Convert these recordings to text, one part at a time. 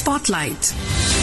Spotlight.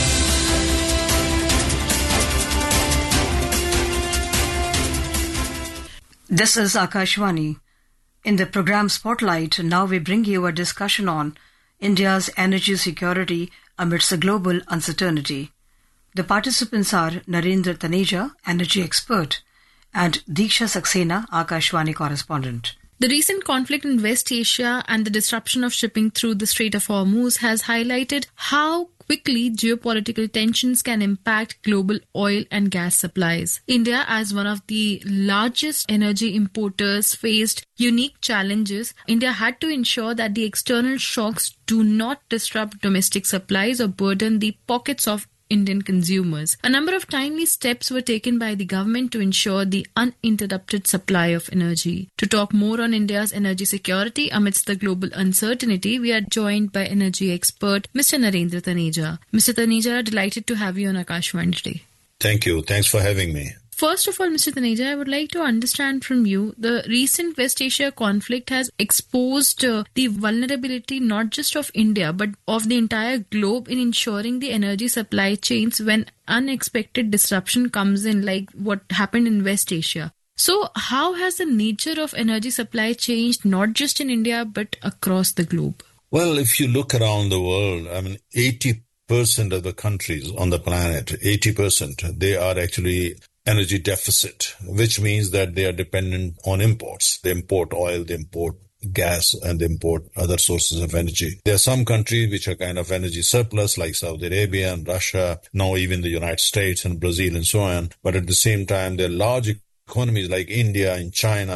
This is Akashvani. In the program Spotlight, now we bring you a discussion on India's energy security amidst the global uncertainty. The participants are Narendra Taneja, energy expert, and Diksha Saxena, Akashvani correspondent. The recent conflict in West Asia and the disruption of shipping through the Strait of Hormuz has highlighted how quickly geopolitical tensions can impact global oil and gas supplies. India, as one of the largest energy importers, faced unique challenges. India had to ensure that the external shocks do not disrupt domestic supplies or burden the pockets of Indian consumers. A number of timely steps were taken by the government to ensure the uninterrupted supply of energy. To talk more on India's energy security amidst the global uncertainty, we are joined by energy expert Mr. Narendra Taneja. Mr. Taneja, delighted to have you on Akashvani today. Thank you. Thanks for having me. First of all, Mr. Taneja, I would like to understand from you, the recent West Asia conflict has exposed the vulnerability not just of India but of the entire globe in ensuring the energy supply chains when unexpected disruption comes in, like what happened in West Asia. So how has the nature of energy supply changed not just in India but across the globe? Well, if you look around the world, 80% of the countries on the planet, 80%, they are actually energy deficit, which means that they are dependent on imports. They import oil, they import gas, and they import other sources of energy. There are some countries which are kind of energy surplus, like Saudi Arabia and Russia, now even the United States and Brazil and so on. But at the same time, there are large economies like India and China